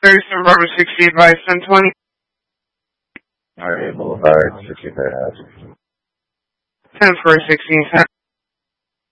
37 Barbara 60 advice 1020. Alright, Boulevard, 65 House. 10 for 16.